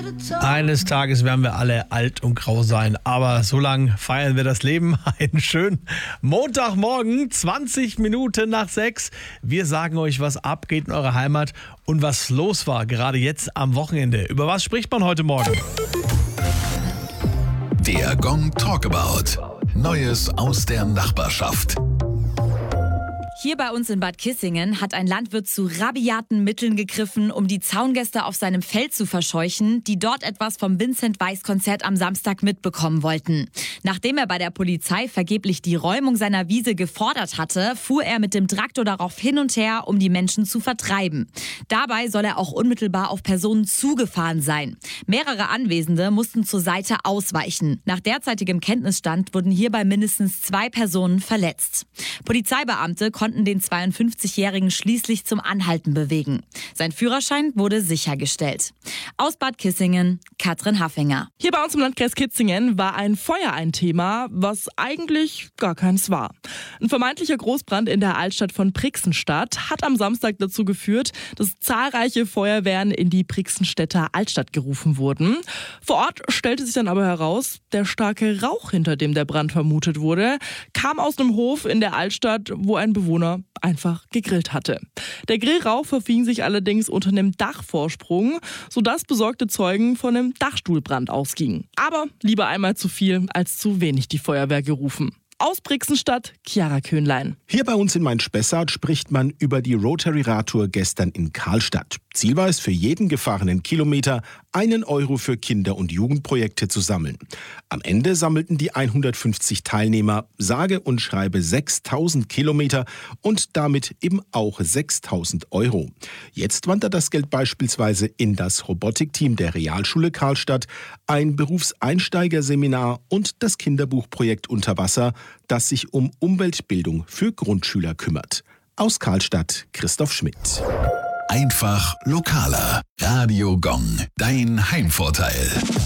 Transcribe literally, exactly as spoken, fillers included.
Eines Tages werden wir alle alt und grau sein, aber so lange feiern wir das Leben. Einen schönen Montagmorgen, zwanzig Minuten nach sechs. Wir sagen euch, was abgeht in eurer Heimat und was los war, gerade jetzt am Wochenende. Über was spricht man heute Morgen? Der Gong Talkabout. Neues aus der Nachbarschaft. Hier bei uns in Bad Kissingen hat ein Landwirt zu rabiaten Mitteln gegriffen, um die Zaungäste auf seinem Feld zu verscheuchen, die dort etwas vom Vincent-Weiss-Konzert am Samstag mitbekommen wollten. Nachdem er bei der Polizei vergeblich die Räumung seiner Wiese gefordert hatte, fuhr er mit dem Traktor darauf hin und her, um die Menschen zu vertreiben. Dabei soll er auch unmittelbar auf Personen zugefahren sein. Mehrere Anwesende mussten zur Seite ausweichen. Nach derzeitigem Kenntnisstand wurden hierbei mindestens zwei Personen verletzt. Polizeibeamte konnten den zweiundfünfzigjährigen schließlich zum Anhalten bewegen. Sein Führerschein wurde sichergestellt. Aus Bad Kissingen, Katrin Haffinger. Hier bei uns im Landkreis Kitzingen war ein Feuer ein Thema, was eigentlich gar keins war. Ein vermeintlicher Großbrand in der Altstadt von Brixenstadt hat am Samstag dazu geführt, dass zahlreiche Feuerwehren in die Brixenstädter Altstadt gerufen wurden. Vor Ort stellte sich dann aber heraus, der starke Rauch, hinter dem der Brand vermutet wurde, kam aus einem Hof in der Altstadt, wo ein Bewohner einfach gegrillt hatte. Der Grillrauch verfing sich allerdings unter einem Dachvorsprung, sodass besorgte Zeugen von einem Dachstuhlbrand ausgingen. Aber lieber einmal zu viel als zu wenig die Feuerwehr gerufen. Aus Brixenstadt, Chiara Köhnlein. Hier bei uns in Main-Spessart spricht man über die Rotary-Radtour gestern in Karlstadt. Ziel war es, für jeden gefahrenen Kilometer einen Euro für Kinder- und Jugendprojekte zu sammeln. Am Ende sammelten die hundertfünfzig Teilnehmer sage und schreibe sechstausend Kilometer und damit eben auch sechstausend Euro. Jetzt wandert das Geld beispielsweise in das Robotikteam der Realschule Karlstadt, ein Berufseinsteigerseminar und das Kinderbuchprojekt Unterwasser, das sich um Umweltbildung für Grundschüler kümmert. Aus Karlstadt, Christoph Schmidt. Einfach lokaler. Radio Gong. Dein Heimvorteil.